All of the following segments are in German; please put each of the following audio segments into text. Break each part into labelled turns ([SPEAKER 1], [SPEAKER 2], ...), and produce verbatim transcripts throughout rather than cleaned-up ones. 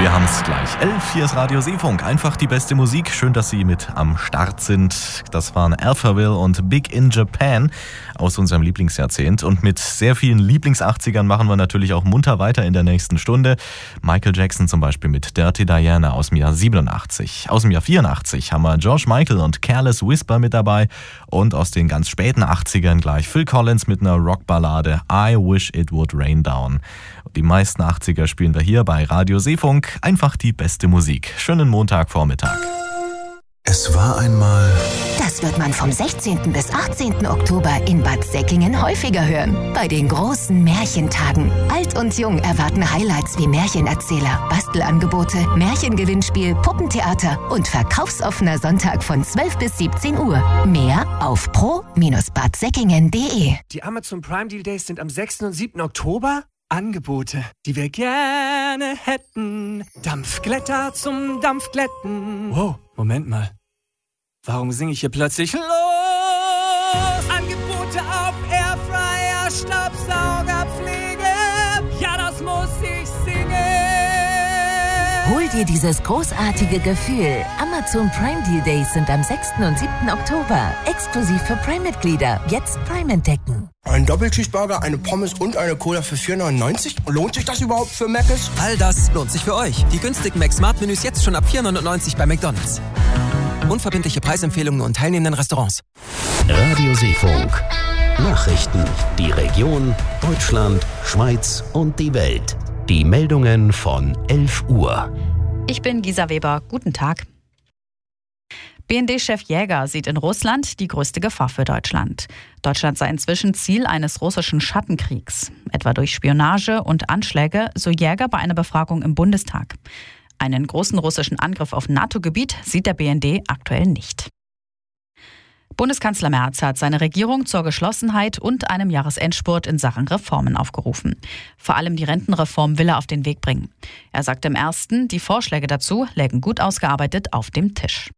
[SPEAKER 1] Wir haben es gleich. elf, hier ist Radio Seefunk. Einfach die beste Musik. Schön, dass Sie mit am Start sind. Das waren Alphaville und Big in Japan aus unserem Lieblingsjahrzehnt. Und mit sehr vielen Lieblings-achtzigern machen wir natürlich auch munter weiter in der nächsten Stunde. Michael Jackson zum Beispiel mit Dirty Diana aus dem Jahr siebenundachtzig. Aus dem Jahr vierundachtzig haben wir George Michael und Careless Whisper mit dabei. Und aus den ganz späten achtzigern gleich Phil Collins mit einer Rockballade I Wish It Would Rain Down. Die meisten achtziger spielen wir hier bei Radio Seefunk. Einfach die beste Musik. Schönen Montagvormittag.
[SPEAKER 2] Es war einmal...
[SPEAKER 3] Das wird man vom sechzehnten bis achtzehnten Oktober in Bad Säckingen häufiger hören. Bei den großen Märchentagen. Alt und jung erwarten Highlights wie Märchenerzähler, Bastelangebote, Märchengewinnspiel, Puppentheater und verkaufsoffener Sonntag von zwölf bis siebzehn Uhr. Mehr auf pro Bindestrich bad säckingen punkt de.
[SPEAKER 4] Die Amazon Prime Deal Days sind am sechsten und siebten Oktober. Angebote, die wir gerne hätten. Dampfglätter zum Dampfglätten. Wow, Moment mal. Warum singe ich hier plötzlich los? Angebote auf Airfryer, Staubsaugerpflege. Ja, das muss ich singen.
[SPEAKER 3] Hol dir dieses großartige Gefühl. Amazon Prime Deal Days sind am sechsten und siebten Oktober. Exklusiv für Prime-Mitglieder. Jetzt Prime entdecken.
[SPEAKER 5] Ein Doppelcheeseburger, eine Pommes und eine Cola für vier neunundneunzig? Lohnt sich das überhaupt für Mc's?
[SPEAKER 6] All das lohnt sich für euch. Die günstigen Mac-Smart-Menüs jetzt schon ab vier neunundneunzig bei McDonald's. Unverbindliche Preisempfehlungen und teilnehmenden Restaurants.
[SPEAKER 7] Radio Seefunk. Nachrichten. Die Region, Deutschland, Schweiz und die Welt. Die Meldungen von elf Uhr.
[SPEAKER 8] Ich bin Gisa Weber. Guten Tag. B N D-Chef Jäger sieht in Russland die größte Gefahr für Deutschland. Deutschland sei inzwischen Ziel eines russischen Schattenkriegs, etwa durch Spionage und Anschläge, so Jäger bei einer Befragung im Bundestag. Einen großen russischen Angriff auf NATO-Gebiet sieht der B N D aktuell nicht. Bundeskanzler Merz hat seine Regierung zur Geschlossenheit und einem Jahresendspurt in Sachen Reformen aufgerufen. Vor allem die Rentenreform will er auf den Weg bringen. Er sagte im ersten, die Vorschläge dazu lägen gut ausgearbeitet auf dem Tisch.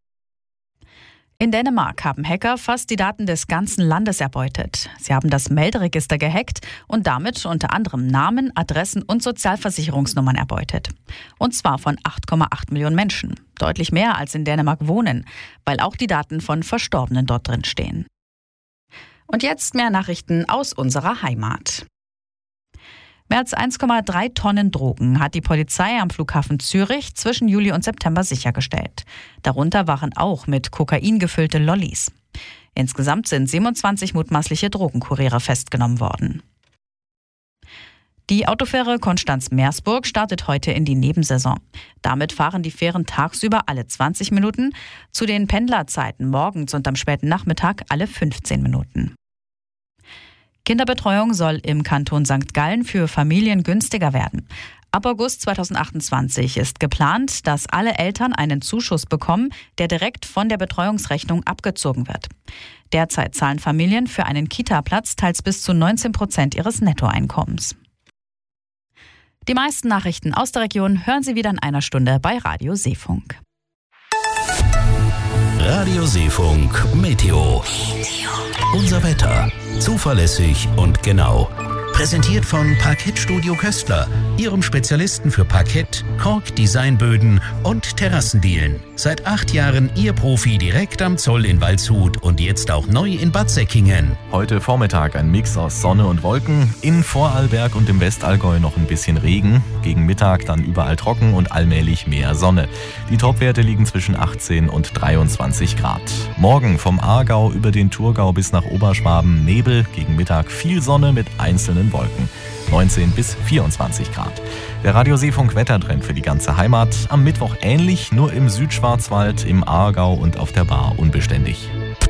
[SPEAKER 8] In Dänemark haben Hacker fast die Daten des ganzen Landes erbeutet. Sie haben das Melderegister gehackt und damit unter anderem Namen, Adressen und Sozialversicherungsnummern erbeutet. Und zwar von acht Komma acht Millionen Menschen. Deutlich mehr als in Dänemark wohnen, weil auch die Daten von Verstorbenen dort drin stehen. Und jetzt mehr Nachrichten aus unserer Heimat. Mehr als eins Komma drei Tonnen Drogen hat die Polizei am Flughafen Zürich zwischen Juli und September sichergestellt. Darunter waren auch mit Kokain gefüllte Lollis. Insgesamt sind siebenundzwanzig mutmaßliche Drogenkuriere festgenommen worden. Die Autofähre Konstanz-Meersburg startet heute in die Nebensaison. Damit fahren die Fähren tagsüber alle zwanzig Minuten, zu den Pendlerzeiten morgens und am späten Nachmittag alle fünfzehn Minuten. Kinderbetreuung soll im Kanton Sankt Gallen für Familien günstiger werden. Ab August zweitausendachtundzwanzig ist geplant, dass alle Eltern einen Zuschuss bekommen, der direkt von der Betreuungsrechnung abgezogen wird. Derzeit zahlen Familien für einen Kita-Platz teils bis zu neunzehn Prozent ihres Nettoeinkommens. Die meisten Nachrichten aus der Region hören Sie wieder in einer Stunde bei Radio Seefunk.
[SPEAKER 7] Radio Seefunk Meteo. Unser Wetter. Zuverlässig und genau. Präsentiert von Parkettstudio Köstler, Ihrem Spezialisten für Parkett, Kork-Designböden und Terrassendielen. Seit acht Jahren Ihr Profi direkt am Zoll in Waldshut und jetzt auch neu in Bad Säckingen.
[SPEAKER 1] Heute Vormittag ein Mix aus Sonne und Wolken. In Vorarlberg und im Westallgäu noch ein bisschen Regen. Gegen Mittag dann überall trocken und allmählich mehr Sonne. Die Topwerte liegen zwischen achtzehn und dreiundzwanzig Grad. Morgen vom Aargau über den Thurgau bis nach Oberschwaben Nebel. Gegen Mittag viel Sonne mit einzelnen Wolken. neunzehn bis vierundzwanzig Grad. Der Radio Seefunk Wettertrend für die ganze Heimat. Am Mittwoch ähnlich, nur im Südschwarzwald, im Aargau und auf der Baar unbeständig.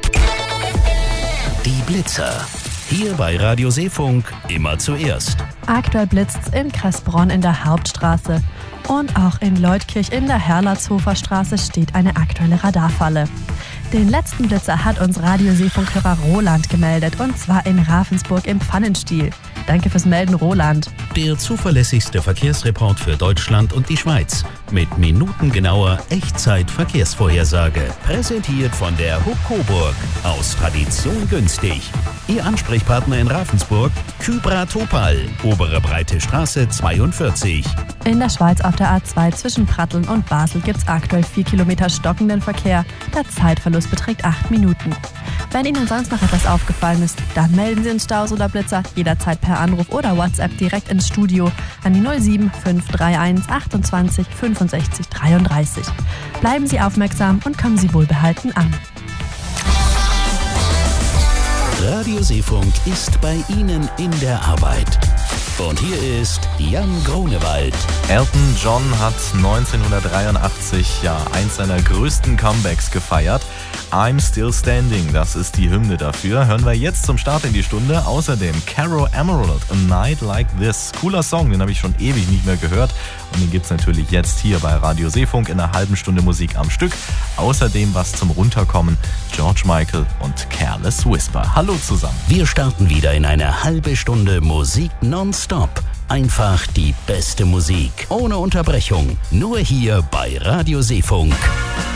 [SPEAKER 7] Die Blitzer. Hier bei Radio Seefunk immer zuerst.
[SPEAKER 9] Aktuell blitzt's in Kressbronn in der Hauptstraße. Und auch in Leutkirch in der Herlertshofer Straße steht eine aktuelle Radarfalle. Den letzten Blitzer hat uns Radio Seefunkhörer Roland gemeldet, und zwar in Ravensburg im Pfannenstiel. Danke fürs Melden, Roland.
[SPEAKER 7] Der zuverlässigste Verkehrsreport für Deutschland und die Schweiz. Mit minutengenauer Echtzeit-Verkehrsvorhersage. Präsentiert von der H U K Coburg. Aus Tradition günstig. Ihr Ansprechpartner in Ravensburg, Kybra Topal, Obere Breite Straße zweiundvierzig.
[SPEAKER 9] In der Schweiz auf der A zwei zwischen Pratteln und Basel gibt es aktuell vier Kilometer stockenden Verkehr. Der Zeitverlust beträgt acht Minuten. Wenn Ihnen sonst noch etwas aufgefallen ist, dann melden Sie uns Staus oder Blitzer jederzeit per Anruf oder WhatsApp direkt ins Studio an die null sieben fünf drei eins achtundzwanzig fünfundsechzig dreiunddreißig. Bleiben Sie aufmerksam und kommen Sie wohlbehalten an.
[SPEAKER 7] Radio Seefunk ist bei Ihnen in der Arbeit. Und hier ist Jan Grunewald.
[SPEAKER 1] Elton John hat neunzehnhundertdreiundachtzig ja eins seiner größten Comebacks gefeiert. I'm Still Standing, das ist die Hymne dafür. Hören wir jetzt zum Start in die Stunde. Außerdem Caro Emerald, A Night Like This. Cooler Song, den habe ich schon ewig nicht mehr gehört. Und den gibt's natürlich jetzt hier bei Radio Seefunk in einer halben Stunde Musik am Stück. Außerdem was zum Runterkommen, George Michael und Careless Whisper. Hallo zusammen.
[SPEAKER 7] Wir starten wieder in eine halbe Stunde Musik nonstop. Einfach die beste Musik, ohne Unterbrechung. Nur hier bei Radio Seefunk.